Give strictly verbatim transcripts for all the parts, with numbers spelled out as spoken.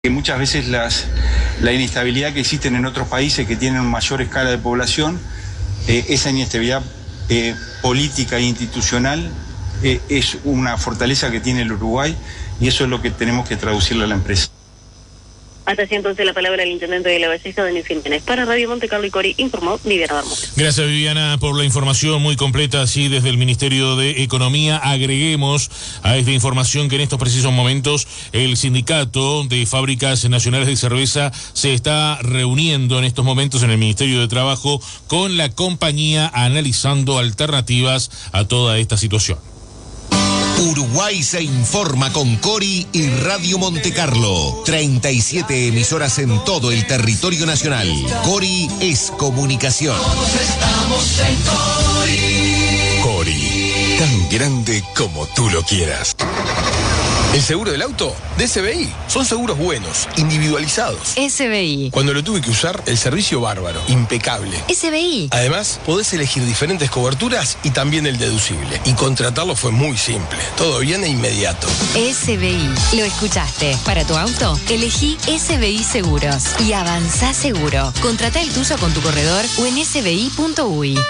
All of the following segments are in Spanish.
Que muchas veces las, la inestabilidad que existen en otros países que tienen mayor escala de población, eh, esa inestabilidad eh, política e institucional eh, es una fortaleza que tiene el Uruguay y eso es lo que tenemos que traducirle a la empresa. Hasta así entonces la palabra del intendente de La Valleja, Daniel Jiménez. Para Radio Monte Carlo y Cori, informó Viviana Bermúdez. Gracias, Viviana, por la información muy completa, así desde el Ministerio de Economía. Agreguemos a esta información que en estos precisos momentos el Sindicato de Fábricas Nacionales de Cerveza se está reuniendo en estos momentos en el Ministerio de Trabajo con la compañía analizando alternativas a toda esta situación. Uruguay se informa con Cori y Radio Monte Carlo. treinta y siete emisoras en todo el territorio nacional. Cori es comunicación. Todos estamos en Cori. Cori, tan grande como tú lo quieras. El seguro del auto de S B I. Son seguros buenos, individualizados. S B I. Cuando lo tuve que usar, el servicio bárbaro, impecable. S B I. Además, podés elegir diferentes coberturas y también el deducible. Y contratarlo fue muy simple. Todo bien e inmediato. S B I. Lo escuchaste. Para tu auto, elegí S B I Seguros. Y avanzá seguro. Contratá el tuyo con tu corredor o en s b i punto u y.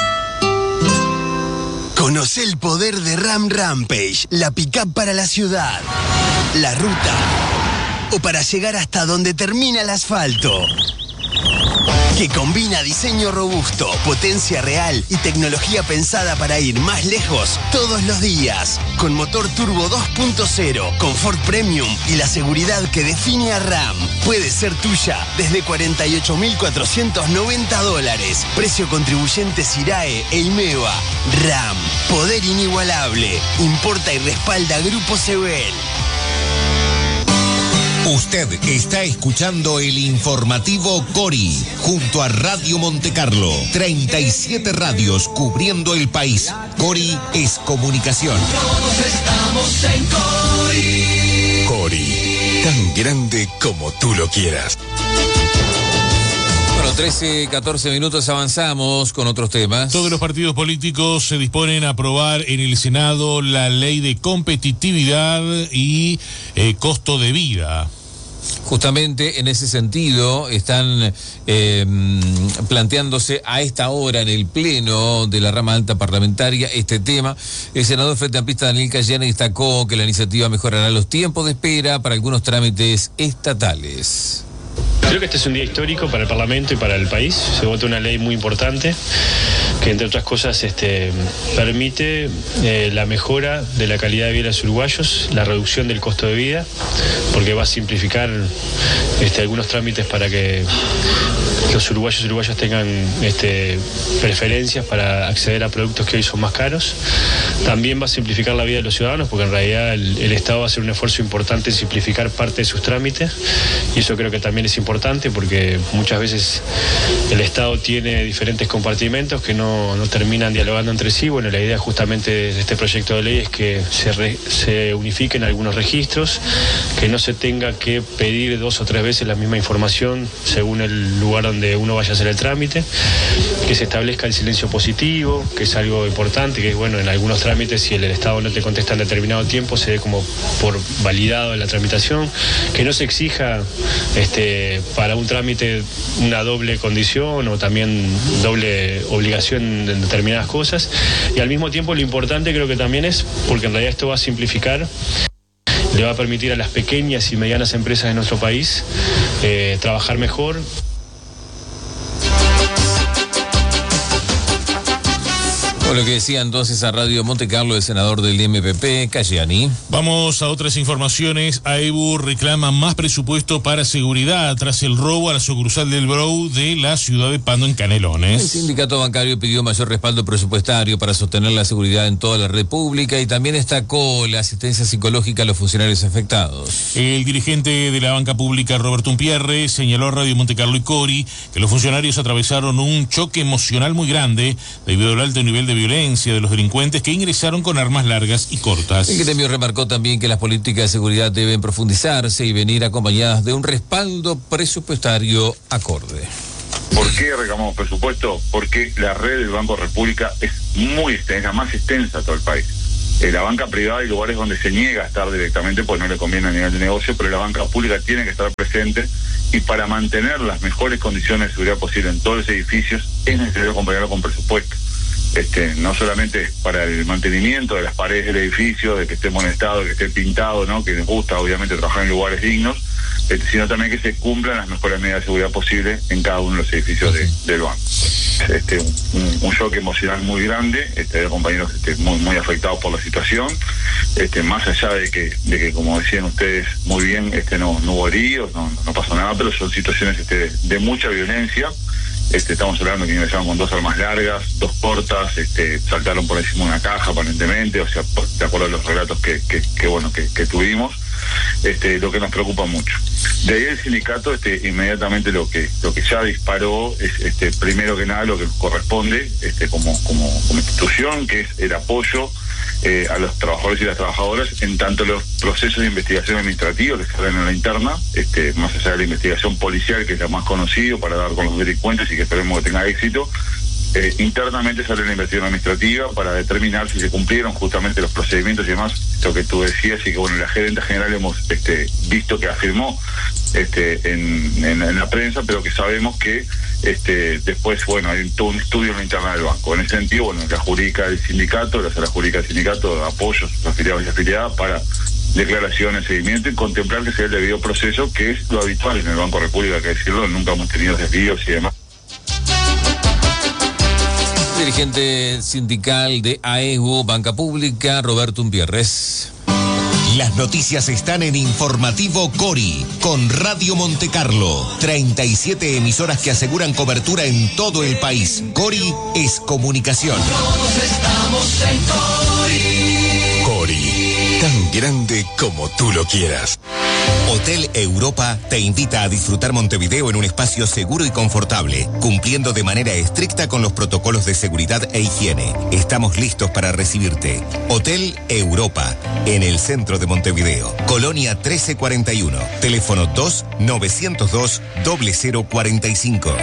Conoce el poder de Ram Rampage, la pick-up para la ciudad, la ruta o para llegar hasta donde termina el asfalto. Que combina diseño robusto, potencia real y tecnología pensada para ir más lejos todos los días. Con motor turbo dos punto cero, confort premium y la seguridad que define a Ram. Puede ser tuya desde cuarenta y ocho mil cuatrocientos noventa dólares. Precio contribuyente SIRAE e IMEVA. Ram, poder inigualable. Importa y respalda Grupo Sebel. Usted está escuchando el informativo Cori, junto a Radio Monte Carlo. treinta y siete radios cubriendo el país. Cori es comunicación. Todos estamos en Cori. Cori, tan grande como tú lo quieras. Bueno, trece, catorce minutos, avanzamos con otros temas. Todos los partidos políticos se disponen a aprobar en el Senado la ley de competitividad y eh, costo de vida. Justamente en ese sentido están eh, planteándose a esta hora en el pleno de la rama alta parlamentaria este tema. El senador frente amplista Daniel Cayana destacó que la iniciativa mejorará los tiempos de espera para algunos trámites estatales. Creo que este es un día histórico para el Parlamento y para el país. Se vota una ley muy importante que, entre otras cosas, este, permite eh, la mejora de la calidad de vida de los uruguayos, la reducción del costo de vida, porque va a simplificar este, algunos trámites para que los uruguayos y uruguayas tengan este, preferencias para acceder a productos que hoy son más caros. También va a simplificar la vida de los ciudadanos, porque en realidad el, el Estado va a hacer un esfuerzo importante en simplificar parte de sus trámites, y eso creo que también es importante porque muchas veces el Estado tiene diferentes compartimentos que no, no terminan dialogando entre sí. Bueno, la idea justamente de este proyecto de ley es que se, re, se unifiquen algunos registros, que no se tenga que pedir dos o tres veces la misma información según el lugar donde uno vaya a hacer el trámite, que se establezca el silencio positivo, que es algo importante, que bueno, en algunos trámites si el Estado no te contesta en determinado tiempo se dé como por validado la tramitación, que no se exija este, para un trámite una doble condición o también doble obligación en determinadas cosas, y al mismo tiempo lo importante creo que también es, porque en realidad esto va a simplificar, le va a permitir a las pequeñas y medianas empresas de nuestro país eh, trabajar mejor. Bueno, lo que decía entonces a Radio Monte Carlo el senador del M P P, Cayani. Vamos a otras informaciones. AEBU reclama más presupuesto para seguridad tras el robo a la sucursal del Brou de la ciudad de Pando en Canelones. El sindicato bancario pidió mayor respaldo presupuestario para sostener la seguridad en toda la red pública y también destacó la asistencia psicológica a los funcionarios afectados. El dirigente de la banca pública, Roberto Umpierre, señaló a Radio Monte Carlo y Cori que los funcionarios atravesaron un choque emocional muy grande debido al alto nivel de violencia de los delincuentes que ingresaron con armas largas y cortas. El gremio remarcó también que las políticas de seguridad deben profundizarse y venir acompañadas de un respaldo presupuestario acorde. ¿Por qué reclamamos presupuesto? Porque la red del Banco República es muy extensa, más extensa a todo el país. Eh, la banca privada hay lugares donde se niega a estar directamente porque no le conviene a nivel de negocio, pero la banca pública tiene que estar presente, y para mantener las mejores condiciones de seguridad posible en todos los edificios es necesario acompañarlo con presupuesto. Este, no solamente para el mantenimiento de las paredes del edificio, de que esté en buen estado, de que esté pintado, ¿no? Que nos gusta obviamente trabajar en lugares dignos, este, sino también que se cumplan las mejores medidas de seguridad posibles en cada uno de los edificios de, del banco. Este, un, un shock emocional muy grande, este, de compañeros este, muy, muy afectados por la situación, este, más allá de que, de que como decían ustedes muy bien, este, no, no hubo heridos, no, no pasó nada, pero son situaciones este, de, de mucha violencia. Este, estamos hablando que ingresaron con dos armas largas, dos cortas, este, saltaron por encima de una caja aparentemente, o sea, por, de acuerdo a los relatos que, que, que bueno, que, que tuvimos, este, lo que nos preocupa mucho. De ahí el sindicato, este, inmediatamente lo que, lo que ya disparó es, este, primero que nada lo que nos corresponde, este, como, como, como institución, que es el apoyo Eh, a los trabajadores y las trabajadoras en tanto los procesos de investigación administrativa que se hacen en la interna, este, más allá de la investigación policial, que es la más conocida para dar con los delincuentes y que esperemos que tenga éxito, eh, internamente sale la investigación administrativa para determinar si se cumplieron justamente los procedimientos y demás, lo que tú decías, y que bueno, la gerente general hemos este, visto que afirmó este, en, en, en la prensa, pero que sabemos que Este, después, bueno, hay todo un estudio en la interna del banco. En ese sentido, bueno, la jurídica del sindicato, la sala jurídica del sindicato, apoyos a sus afiliados y afiliadas para declaraciones, seguimiento y contemplar que sea el debido proceso, que es lo habitual en el Banco República, hay que decirlo, nunca hemos tenido desvíos y demás. Dirigente sindical de AESBU, Banca Pública, Roberto Umpierres. Las noticias están en Informativo Cori, con Radio Montecarlo. treinta y siete emisoras que aseguran cobertura en todo el país. Cori es comunicación. Todos estamos en Cori. Cori, tan grande como tú lo quieras. Hotel Europa te invita a disfrutar Montevideo en un espacio seguro y confortable, cumpliendo de manera estricta con los protocolos de seguridad e higiene. Estamos listos para recibirte. Hotel Europa, en el centro de Montevideo. Colonia trece cuarenta y uno. Teléfono dos nueve cero dos cero cero cuarenta y cinco.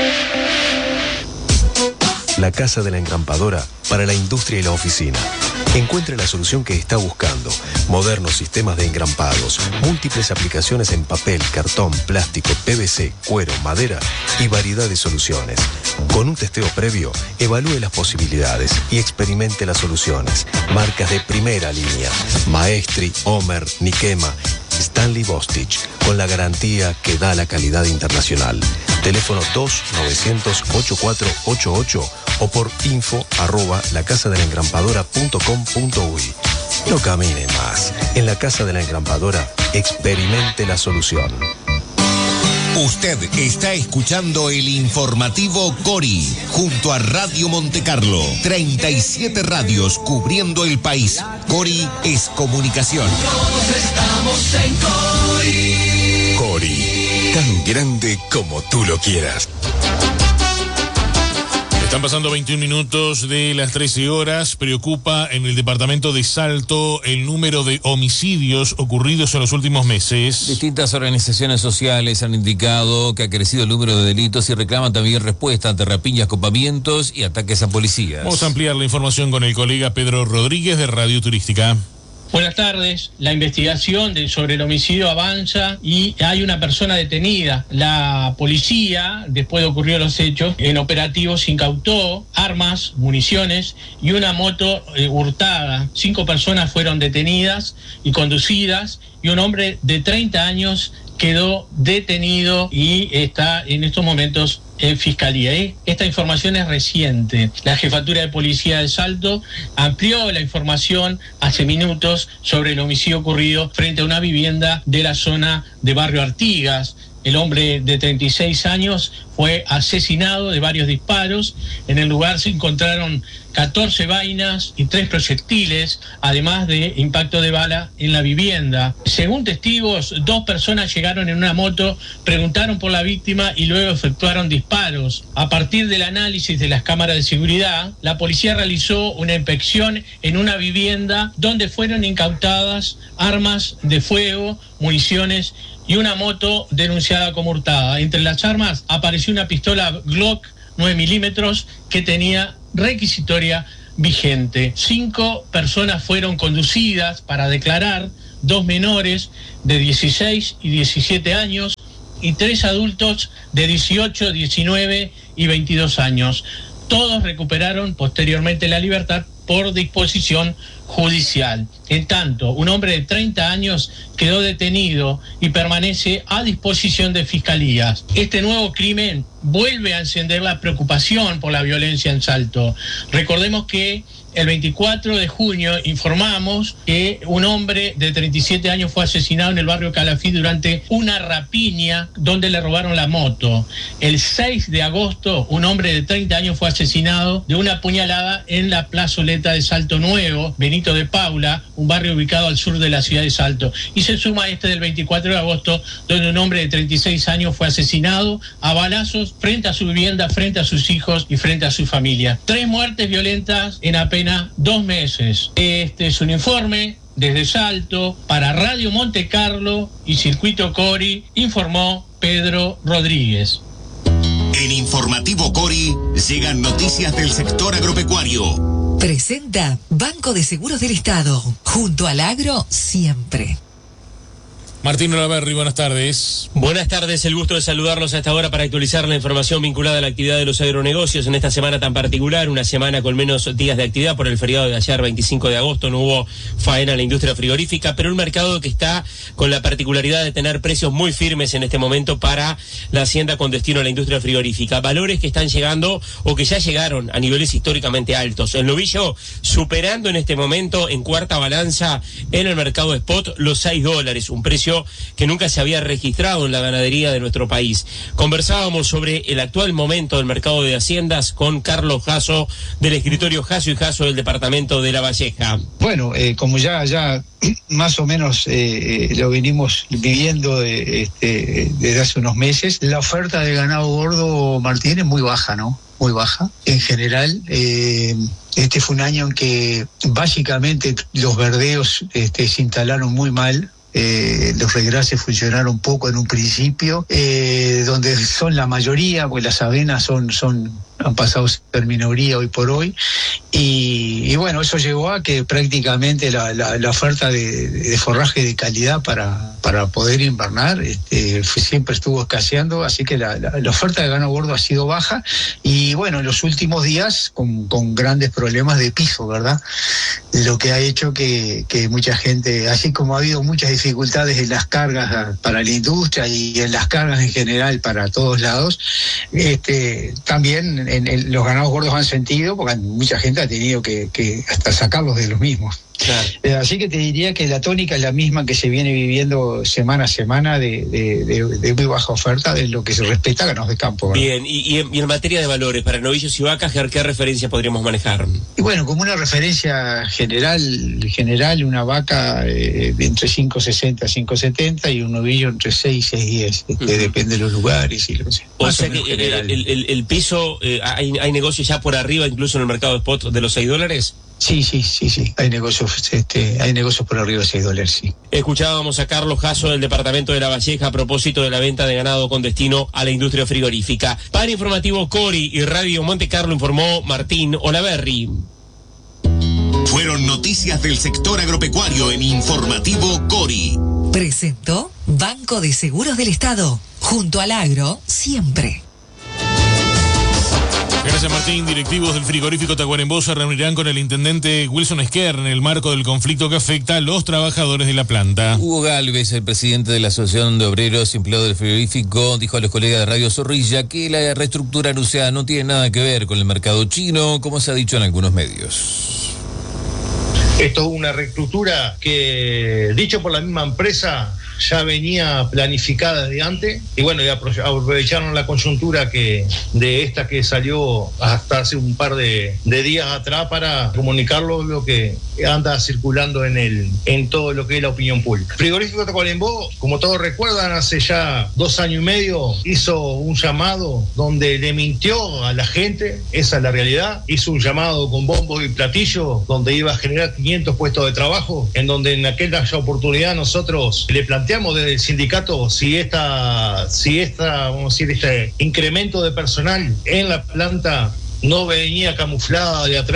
La Casa de la Engrampadora para la industria y la oficina. Encuentre la solución que está buscando. Modernos sistemas de engrampados, múltiples aplicaciones en papel, cartón, plástico, P V C, cuero, madera y variedad de soluciones. Con un testeo previo, evalúe las posibilidades y experimente las soluciones. Marcas de primera línea: Maestri, Homer, Nikema, Stanley Bostich, con la garantía que da la calidad internacional. Teléfono dos nueve cero cero ocho cuatro ocho ocho o por info arroba lacasadelengrampadora punto com punto uy. No camine más. En la Casa de la Engrampadora, experimente la solución. Usted está escuchando el Informativo Cori, junto a Radio Montecarlo. treinta y siete radios cubriendo el país. Cori es comunicación. Todos estamos en Cori. Cori, tan grande como tú lo quieras. Están pasando veintiún minutos de las trece horas. Preocupa en el departamento de Salto el número de homicidios ocurridos en los últimos meses. Distintas organizaciones sociales han indicado que ha crecido el número de delitos y reclaman también respuesta ante rapiñas, copamientos y ataques a policías. Vamos a ampliar la información con el colega Pedro Rodríguez de Radio Turística. Buenas tardes. La investigación de, sobre el homicidio avanza y hay una persona detenida. La policía, después de ocurrir los hechos, en operativos incautó armas, municiones y una moto eh, hurtada. Cinco personas fueron detenidas y conducidas y un hombre de treinta años quedó detenido y está en estos momentos en Fiscalía. Esta información es reciente. La Jefatura de Policía de Salto amplió la información hace minutos sobre el homicidio ocurrido frente a una vivienda de la zona de Barrio Artigas. El hombre de treinta y seis años fue asesinado de varios disparos. En el lugar se encontraron catorce vainas y tres proyectiles, además de impacto de bala en la vivienda. Según testigos, dos personas llegaron en una moto, preguntaron por la víctima y luego efectuaron disparos. A partir del análisis de las cámaras de seguridad, la policía realizó una inspección en una vivienda donde fueron incautadas armas de fuego, municiones y una moto denunciada como hurtada. Entre las armas apareció una pistola Glock nueve milímetros que tenía requisitoria vigente. Cinco personas fueron conducidas para declarar, dos menores de dieciséis y diecisiete años y tres adultos de dieciocho, diecinueve y veintidós años. Todos recuperaron posteriormente la libertad por disposición judicial. En tanto, un hombre de treinta años quedó detenido y permanece a disposición de fiscalías. Este nuevo crimen vuelve a encender la preocupación por la violencia en Salto. Recordemos que el veinticuatro de junio informamos que un hombre de treinta y siete años fue asesinado en el barrio Calafí durante una rapiña donde le robaron la moto. El seis de agosto, un hombre de treinta años fue asesinado de una puñalada en la plazoleta de Salto Nuevo, Benito de Paula, un barrio ubicado al sur de la ciudad de Salto. Y se suma este del veinticuatro de agosto, donde un hombre de treinta y seis años fue asesinado a balazos frente a su vivienda, frente a sus hijos y frente a su familia. Tres muertes violentas en apenas dos meses. Este es un informe desde Salto para Radio Monte Carlo y Circuito Cori, informó Pedro Rodríguez. En Informativo Cori llegan noticias del sector agropecuario. Presenta Banco de Seguros del Estado, junto al agro siempre. Martín Olaverri, buenas tardes. Buenas tardes, el gusto de saludarlos a esta hora para actualizar la información vinculada a la actividad de los agronegocios en esta semana tan particular, una semana con menos días de actividad por el feriado de ayer, veinticinco de agosto, no hubo faena en la industria frigorífica, pero un mercado que está con la particularidad de tener precios muy firmes en este momento para la hacienda con destino a la industria frigorífica, valores que están llegando o que ya llegaron a niveles históricamente altos. El novillo superando en este momento en cuarta balanza en el mercado spot los seis dólares, un precio que nunca se había registrado en la ganadería de nuestro país. Conversábamos sobre el actual momento del mercado de haciendas con Carlos Jasso del escritorio Jasso y Jasso del departamento de La Valleja. Bueno, eh, como ya ya más o menos eh, lo venimos viviendo eh, este, desde hace unos meses, la oferta de ganado gordo, Martín, es muy baja, ¿no? Muy baja. En general, eh, este fue un año en que básicamente los verdeos este, se instalaron muy mal. Eh, los regrases funcionaron poco en un principio, eh, donde son la mayoría, pues las avenas son, son, han pasado a ser minoría hoy por hoy, y, y bueno, eso llevó a que prácticamente la, la, la oferta de, de forraje de calidad para, para poder invernar este, fue, siempre estuvo escaseando, así que la, la, la oferta de ganado gordo ha sido baja, y bueno, en los últimos días con, con grandes problemas de piso, ¿verdad? Lo que ha hecho que, que mucha gente, así como ha habido muchas dificultades en las cargas para la industria y en las cargas en general para todos lados, este, también en, en los ganados gordos han sentido, porque mucha gente ha tenido que, que hasta sacarlos de los mismos. Claro. Eh, así que te diría que la tónica es la misma que se viene viviendo semana a semana de, de, de, de muy baja oferta de lo que se respeta a ganados de campo, ¿verdad? Bien, y, y, en, y en materia de valores, para novillos y vacas, ¿qué referencia podríamos manejar? Y bueno, como una referencia general, general una vaca eh, entre cinco sesenta, cinco setenta y un novillo entre seis, seis diez, este, uh-huh. Depende de los lugares y lo que sea. O sea que el, el, el, el piso, eh, hay, hay negocios ya por arriba, incluso en el mercado de spot, de los seis dólares. Sí, sí, sí, sí. Hay negocios, este, hay negocios por arriba de seis dólares, sí. Escuchábamos a Carlos Jasso del departamento de La Valleja a propósito de la venta de ganado con destino a la industria frigorífica. Para Informativo Cori y Radio Monte Carlo informó Martín Olaverri. Fueron noticias del sector agropecuario en Informativo Cori. Presentó Banco de Seguros del Estado, junto al agro siempre. Gracias, Martín. Directivos del frigorífico Tacuarembó se reunirán con el intendente Wilson Esquer en el marco del conflicto que afecta a los trabajadores de la planta. Hugo Galvez, el presidente de la Asociación de Obreros Empleados del Frigorífico, dijo a los colegas de Radio Zorrilla que la reestructura anunciada no tiene nada que ver con el mercado chino, como se ha dicho en algunos medios. Esto es una reestructura que, dicho por la misma empresa, ya venía planificada de antes, y bueno, y aprovecharon la coyuntura que de esta que salió hasta hace un par de, de días atrás para comunicarlo lo que anda circulando en el en todo lo que es la opinión pública. Frigorífico Tacuarembó, como todos recuerdan, hace ya dos años y medio hizo un llamado donde le mintió a la gente, esa es la realidad, hizo un llamado con bombos y platillos donde iba a generar quinientos puestos de trabajo, en donde en aquella oportunidad nosotros le planteamos desde el sindicato si esta, si esta, vamos a decir, este incremento de personal en la planta no venía camuflada de atrás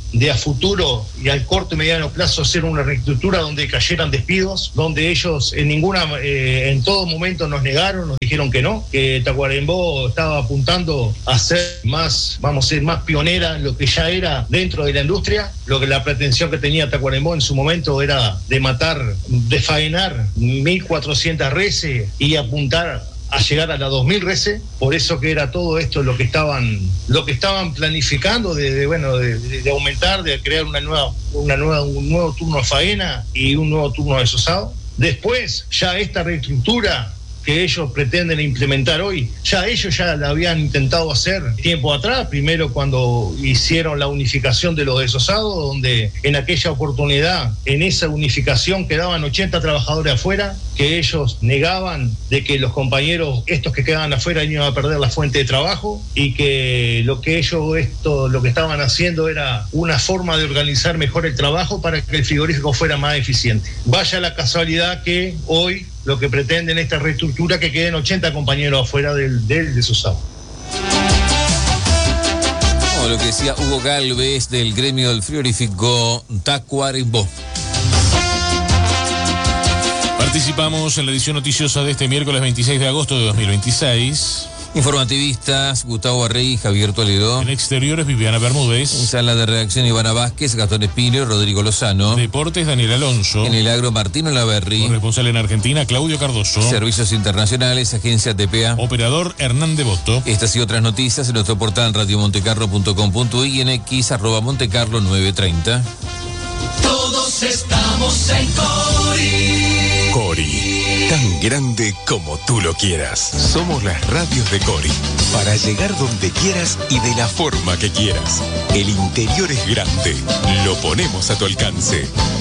de a futuro y al corto y mediano plazo hacer una reestructura donde cayeran despidos, donde ellos en ninguna, eh, en todo momento nos negaron, nos dijeron que no, que Tacuarembó estaba apuntando a ser más, vamos a ser más pionera en lo que ya era dentro de la industria. Lo que la pretensión que tenía Tacuarembó en su momento era de matar, de faenar mil cuatrocientas reses y apuntar a llegar a las dos mil reses. Por eso que era todo esto lo que estaban lo que estaban planificando de, de bueno de, de aumentar, de crear una nueva una nueva un nuevo turno de faena y un nuevo turno de desosado. Después ya esta reestructura que ellos pretenden implementar hoy, ya ellos ya la habían intentado hacer tiempo atrás, primero cuando hicieron la unificación de los desosados, donde en aquella oportunidad, en esa unificación quedaban ochenta trabajadores afuera, que ellos negaban de que los compañeros, estos que quedaban afuera, iban a perder la fuente de trabajo, y que lo que ellos esto, lo que estaban haciendo era una forma de organizar mejor el trabajo para que el frigorífico fuera más eficiente. Vaya la casualidad que hoy lo que pretenden esta reestructura que queden ochenta compañeros afuera del, del desosado. Como lo que decía Hugo Galvez del gremio del frigorífico Tacuarembó. Participamos en la edición noticiosa de este miércoles veintiséis de agosto de dos mil veintiséis. Informativistas, Gustavo Arrey, Javier Toledo. En exteriores, Viviana Bermúdez. En sala de redacción, Ivana Vázquez, Gastón Espino y Rodrigo Lozano. Deportes, Daniel Alonso. En el agro, Martino Laverri. Corresponsal en Argentina, Claudio Cardoso. Servicios internacionales, Agencia T P A. Operador, Hernán Devoto. Estas y otras noticias en nuestro portal radio montecarlo punto com punto i y en X, arroba Montecarlo nueve treinta. Todos estamos en Cori. Cori, tan grande como tú lo quieras. Somos las radios de Cori, para llegar donde quieras y de la forma que quieras. El interior es grande, lo ponemos a tu alcance.